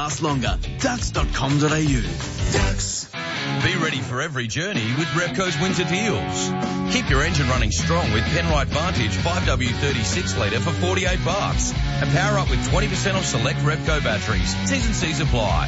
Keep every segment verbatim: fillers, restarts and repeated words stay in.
last longer. Dux dot com dot a u. Dux. Be ready for every journey with Repco's winter deals. Keep your engine running strong with Penrite Vantage five W thirty-six litre for forty-eight bucks. And power up with twenty percent off select Repco batteries. T's and C's apply.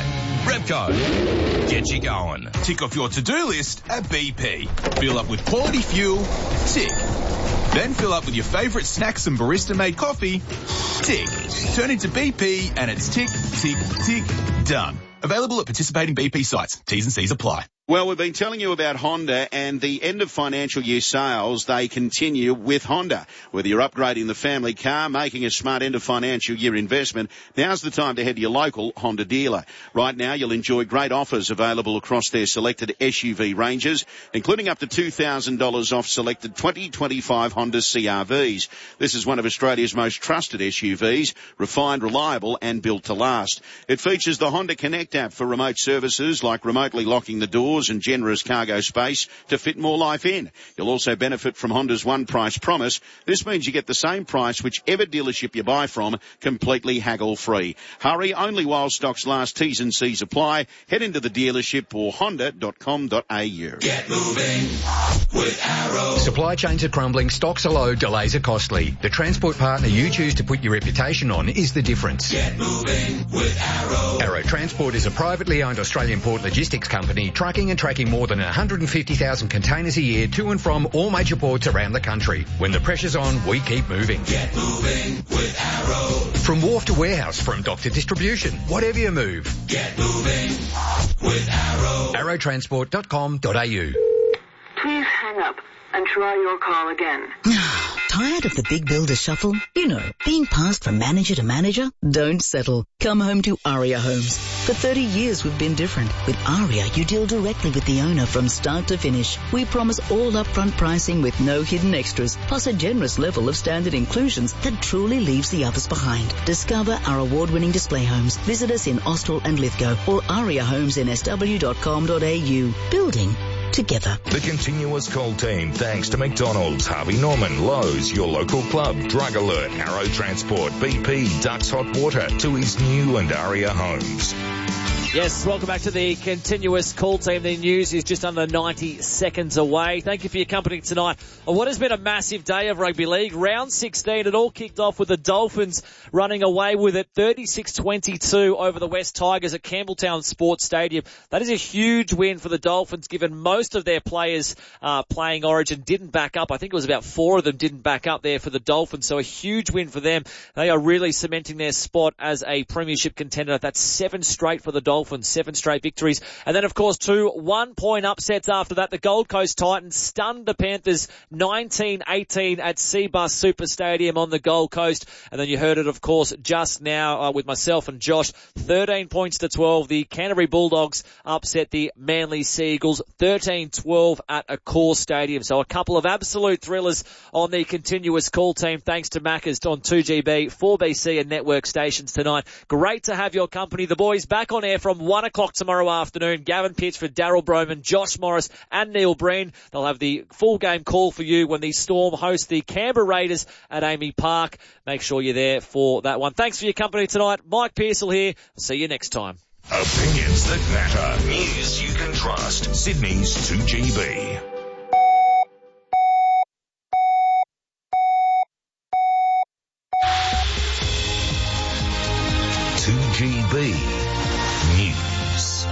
Repco. Get you going. Tick off your to-do list at B P. Fill up with quality fuel. Tick. Then fill up with your favourite snacks and barista-made coffee. Tick. Turn into B P and it's tick, tick, tick, done. Available at participating B P sites. T's and C's apply. Well, we've been telling you about Honda and the end of financial year sales. They continue with Honda. Whether you're upgrading the family car, making a smart end of financial year investment, now's the time to head to your local Honda dealer. Right now, you'll enjoy great offers available across their selected S U V ranges, including up to two thousand dollars off selected twenty twenty-five Honda C R Vs. This is one of Australia's most trusted S U Vs, refined, reliable and built to last. It features the Honda Connect app for remote services like remotely locking the doors and generous cargo space to fit more life in. You'll also benefit from Honda's one price promise. This means you get the same price whichever dealership you buy from, completely haggle free. Hurry, only while stocks last. T's and C's apply. Head into the dealership or honda dot com dot a u. Get moving with Arrow. Supply chains are crumbling, stocks are low, delays are costly. The transport partner you choose to put your reputation on is the difference. Get moving with Arrow. Arrow Transport is a privately owned Australian port logistics company trucking and tracking more than one hundred fifty thousand containers a year to and from all major ports around the country. When the pressure's on, we keep moving. Get moving with Arrow. From wharf to warehouse, from dock to distribution, whatever you move. Get moving with Arrow. arrow transport dot com dot a u. Please hang up and try your call again. Tired of the big builder shuffle? You know, being passed from manager to manager? Don't settle. Come home to Aria Homes. For thirty years we've been different. With Aria, you deal directly with the owner from start to finish. We promise all upfront pricing with no hidden extras, plus a generous level of standard inclusions that truly leaves the others behind. Discover our award-winning display homes. Visit us in Austral and Lithgow or aria homes n s w dot com dot a u. Building together. The continuous call team, thanks to McDonald's, Harvey Norman, Lowe's, your local club, Drug Alert, Arrow Transport, B P, Dux Hot Water, to his new and Aria Homes. Yes, welcome back to the continuous call team. The news is just under ninety seconds away. Thank you for your company tonight on what has been a massive day of rugby league. Round sixteen, it all kicked off with the Dolphins running away with it thirty-six twenty-two over the West Tigers at Campbelltown Sports Stadium. That is a huge win for the Dolphins, given most of their players uh, playing Origin didn't back up. I think it was about four of them didn't back up there for the Dolphins, so a huge win for them. They are really cementing their spot as a premiership contender. That's seven straight for the Dolphins. Seven straight victories. And then, of course, two one-point upsets after that. The Gold Coast Titans stunned the Panthers nineteen eighteen at Cbus Super Stadium on the Gold Coast. And then you heard it, of course, just now uh, with myself and Josh. thirteen points to twelve. The Canterbury Bulldogs upset the Manly Seagulls thirteen twelve at Accor Stadium. So a couple of absolute thrillers on the continuous call team. Thanks to Maccas on two G B, four B C and network stations tonight. Great to have your company. The boys back on air from one o'clock tomorrow afternoon. Gavin Pitchford, Daryl Broman, Josh Morris and Neil Breen. They'll have the full game call for you when the Storm host the Canberra Raiders at Amy Park. Make sure you're there for that one. Thanks for your company tonight. Mike Pearsall here. I'll see you next time. Opinions that matter. News you can trust. Sydney's two G B. two G B News.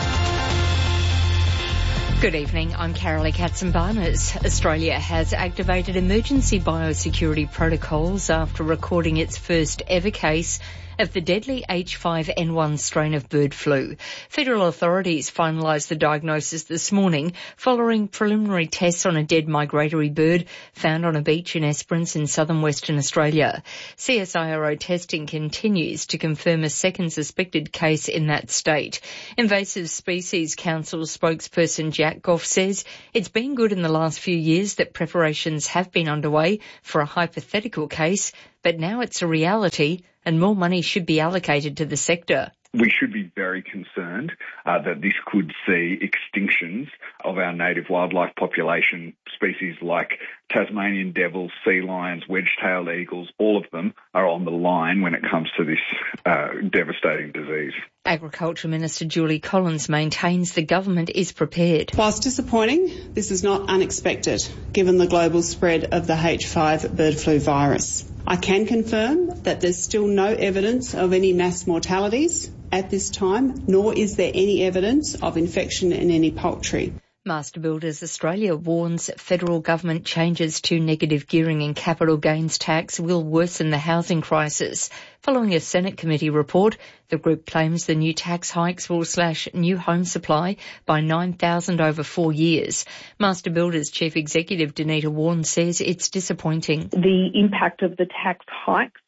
Good evening, I'm Carolee Katzenbarners. Australia has activated emergency biosecurity protocols after recording its first ever case of the deadly H five N one strain of bird flu. Federal authorities finalised the diagnosis this morning following preliminary tests on a dead migratory bird found on a beach in Esperance in southern Western Australia. C S I R O testing continues to confirm a second suspected case in that state. Invasive Species Council spokesperson Jack Goff says it's been good in the last few years that preparations have been underway for a hypothetical case, but now it's a reality and more money should be allocated to the sector. We should be very concerned uh, that this could see extinctions of our native wildlife population. Species like Tasmanian devils, sea lions, wedge-tailed eagles, all of them are on the line when it comes to this uh, devastating disease. Agriculture Minister Julie Collins maintains the government is prepared. Whilst disappointing, this is not unexpected, given the global spread of the H five bird flu virus. I can confirm that there's still no evidence of any mass mortalities at this time, nor is there any evidence of infection in any poultry. Master Builders Australia warns federal government changes to negative gearing and capital gains tax will worsen the housing crisis. Following a Senate committee report, the group claims the new tax hikes will slash new home supply by nine thousand over four years. Master Builders Chief Executive Danita Warren says it's disappointing. The impact of the tax hikes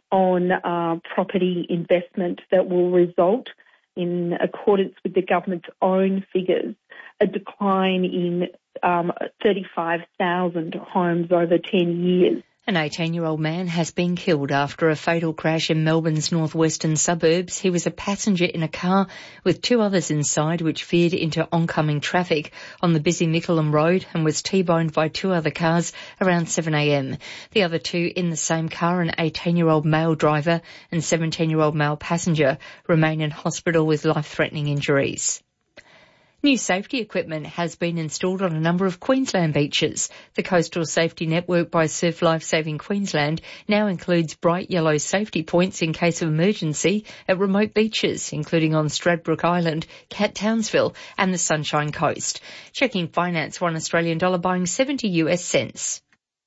on uh, property investment that will result, in accordance with the government's own figures, a decline in um, thirty-five thousand homes over ten years. An eighteen-year-old man has been killed after a fatal crash in Melbourne's northwestern suburbs. He was a passenger in a car with two others inside, which veered into oncoming traffic on the busy Mickleham Road and was T-boned by two other cars around seven a m. The other two in the same car, an eighteen-year-old male driver and seventeen-year-old male passenger, remain in hospital with life-threatening injuries. New safety equipment has been installed on a number of Queensland beaches. The Coastal Safety Network by Surf Life Saving Queensland now includes bright yellow safety points in case of emergency at remote beaches, including on Stradbroke Island, Cat Townsville and the Sunshine Coast. Checking finance, one Australian dollar buying seventy US cents.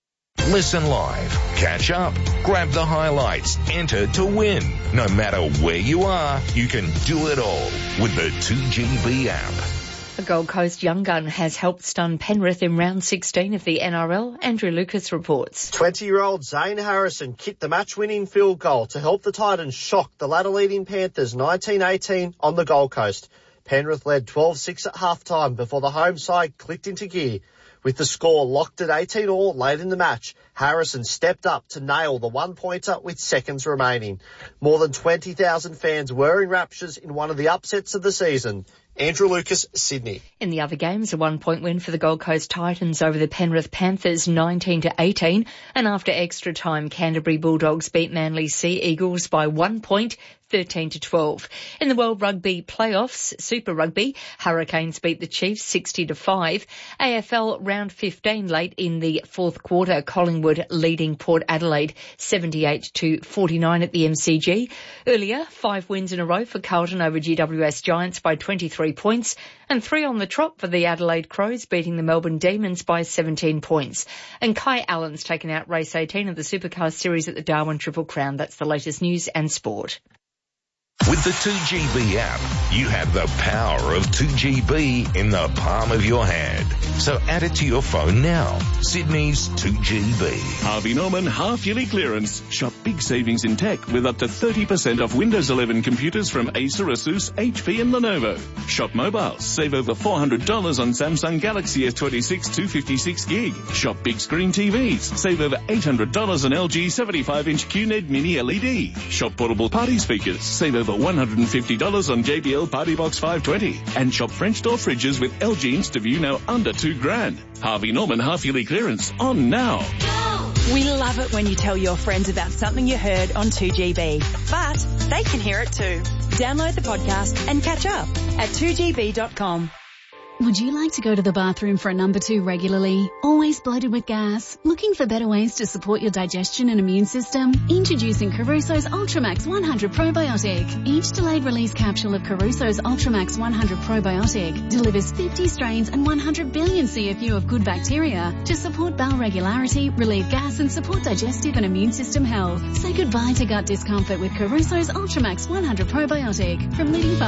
Listen live, catch up, grab the highlights, enter to win. No matter where you are, you can do it all with the two G B app. A Gold Coast young gun has helped stun Penrith in round sixteen of the N R L. Andrew Lucas reports. twenty-year-old Zane Harrison kicked the match-winning field goal to help the Titans shock the ladder-leading Panthers nineteen eighteen on the Gold Coast. Penrith led twelve six at half-time before the home side clicked into gear. With the score locked at eighteen all late in the match, Harrison stepped up to nail the one-pointer with seconds remaining. More than twenty thousand fans were in raptures in one of the upsets of the season. Andrew Lucas, Sydney. In the other games, a one-point win for the Gold Coast Titans over the Penrith Panthers, nineteen to eighteen. And after extra time, Canterbury Bulldogs beat Manly Sea Eagles by one point, thirteen to twelve. In the World Rugby Playoffs, Super Rugby, Hurricanes beat the Chiefs sixty to five. A F L round fifteen late in the fourth quarter, Collingwood leading Port Adelaide seventy-eight to forty-nine at the M C G. Earlier, five wins in a row for Carlton over G W S Giants by twenty-three points, and three on the trot for the Adelaide Crows, beating the Melbourne Demons by seventeen points. And Kai Allen's taken out race eighteen of the Supercar Series at the Darwin Triple Crown. That's the latest news and sport. With the two G B app, you have the power of two G B in the palm of your hand. So add it to your phone now. Sydney's two G B. Harvey Norman half-yearly clearance. Shop big savings in tech with up to thirty percent off Windows eleven computers from Acer, Asus, H P and Lenovo. Shop mobiles. Save over four hundred dollars on Samsung Galaxy S twenty-six two fifty-six gig. Shop big screen T Vs. Save over eight hundred dollars on L G seventy-five inch Q N E D Mini L E D. Shop portable party speakers. Save over one hundred fifty dollars on J B L Party Box five twenty. And shop French door fridges with L G InstaView now under two grand. Harvey Norman half-yearly clearance on now. We love it when you tell your friends about something you heard on two G B. But they can hear it too. Download the podcast and catch up at two G B dot com. Would you like to go to the bathroom for a number two regularly? Always bloated with gas? Looking for better ways to support your digestion and immune system? Introducing Caruso's Ultramax one hundred Probiotic. Each delayed release capsule of Caruso's Ultramax one hundred Probiotic delivers fifty strains and one hundred billion C F U of good bacteria to support bowel regularity, relieve gas and support digestive and immune system health. Say goodbye to gut discomfort with Caruso's Ultramax one hundred Probiotic from leading